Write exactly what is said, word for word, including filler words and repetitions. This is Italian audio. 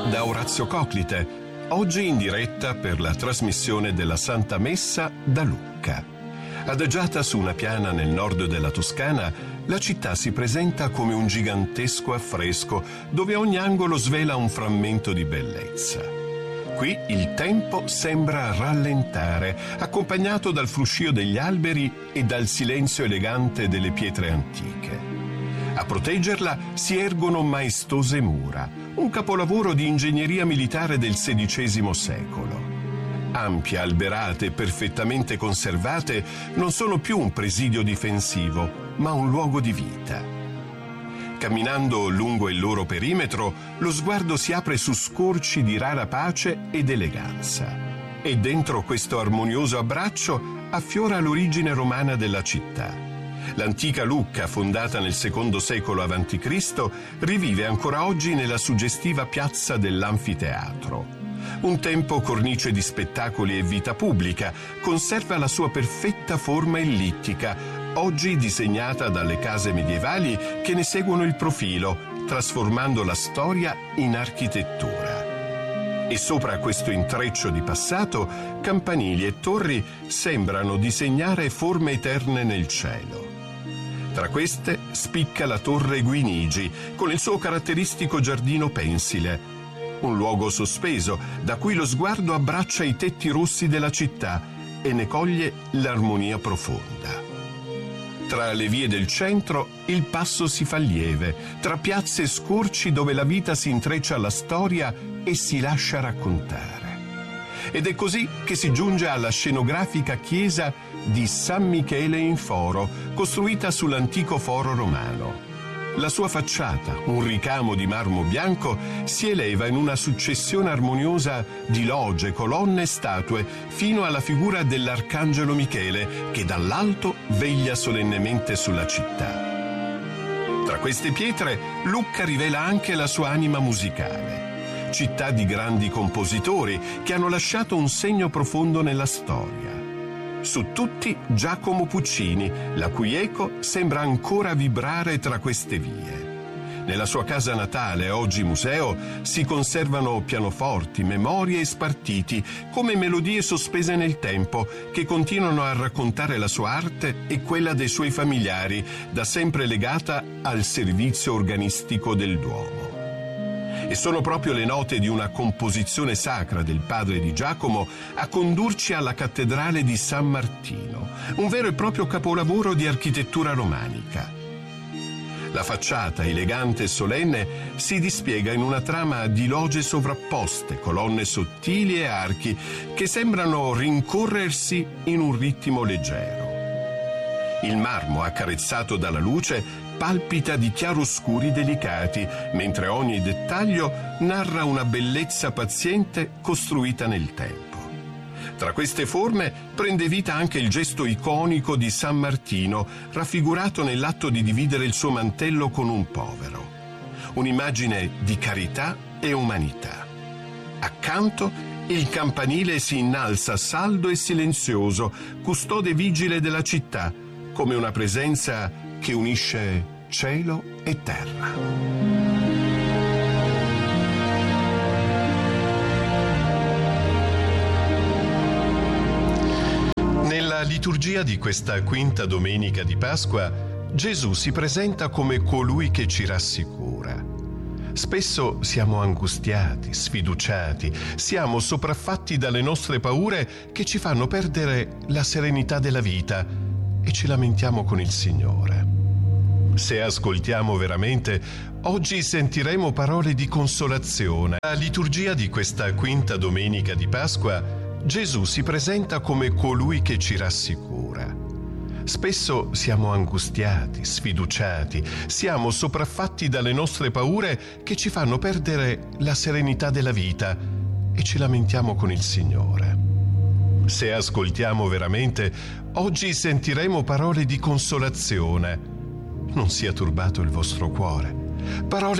da Orazio Coclite, oggi in diretta per la trasmissione della Santa Messa da Lucca. Adagiata su una piana nel nord della Toscana, la città si presenta come un gigantesco affresco dove ogni angolo svela un frammento di bellezza. Qui il tempo sembra rallentare, accompagnato dal fruscio degli alberi e dal silenzio elegante delle pietre antiche. A proteggerla si ergono maestose mura, un capolavoro di ingegneria militare del sedicesimo secolo. Ampie, alberate e perfettamente conservate, non sono più un presidio difensivo, ma un luogo di vita. Camminando lungo il loro perimetro, lo sguardo si apre su scorci di rara pace ed eleganza. E dentro questo armonioso abbraccio affiora l'origine romana della città. L'antica Lucca, fondata nel secondo secolo avanti Cristo, rivive ancora oggi nella suggestiva piazza dell'Anfiteatro. Un tempo cornice di spettacoli e vita pubblica, conserva la sua perfetta forma ellittica, oggi disegnata dalle case medievali che ne seguono il profilo, trasformando la storia in architettura. E sopra questo intreccio di passato, campanili e torri sembrano disegnare forme eterne nel cielo. Tra queste spicca la torre Guinigi, con il suo caratteristico giardino pensile, un luogo sospeso da cui lo sguardo abbraccia i tetti rossi della città e ne coglie l'armonia profonda. Tra le vie del centro il passo si fa lieve, tra piazze e scorci dove la vita si intreccia alla storia e si lascia raccontare. Ed è così che si giunge alla scenografica chiesa di San Michele in Foro, costruita sull'antico foro romano. La sua facciata, un ricamo di marmo bianco, si eleva in una successione armoniosa di logge, colonne e statue, fino alla figura dell'Arcangelo Michele, che dall'alto veglia solennemente sulla città. Tra queste pietre, Lucca rivela anche la sua anima musicale. Città di grandi compositori che hanno lasciato un segno profondo nella storia. Su tutti Giacomo Puccini, la cui eco sembra ancora vibrare tra queste vie. Nella sua casa natale, oggi museo, si conservano pianoforti, memorie e spartiti, come melodie sospese nel tempo, che continuano a raccontare la sua arte e quella dei suoi familiari, da sempre legata al servizio organistico del Duomo. E sono proprio le note di una composizione sacra del padre di Giacomo a condurci alla cattedrale di San Martino, un vero e proprio capolavoro di architettura romanica. La facciata, elegante e solenne, si dispiega in una trama di logge sovrapposte, colonne sottili e archi che sembrano rincorrersi in un ritmo leggero. Il marmo, accarezzato dalla luce, palpita di chiaroscuri delicati, mentre ogni dettaglio narra una bellezza paziente costruita nel tempo. Tra queste forme prende vita anche il gesto iconico di San Martino, raffigurato nell'atto di dividere il suo mantello con un povero. Un'immagine di carità e umanità. Accanto il campanile si innalza saldo e silenzioso, custode vigile della città, come una presenza che unisce cielo e terra. Nella liturgia di questa quinta domenica di Pasqua, Gesù si presenta come colui che ci rassicura. Spesso siamo angustiati, sfiduciati, siamo sopraffatti dalle nostre paure che ci fanno perdere la serenità della vita e ci lamentiamo con il Signore. Se ascoltiamo veramente, oggi sentiremo parole di consolazione. Nella liturgia di questa quinta domenica di Pasqua, Gesù si presenta come colui che ci rassicura. Spesso siamo angustiati, sfiduciati, siamo sopraffatti dalle nostre paure che ci fanno perdere la serenità della vita e ci lamentiamo con il Signore. Se ascoltiamo veramente, oggi sentiremo parole di consolazione. Non sia turbato il vostro cuore. Parole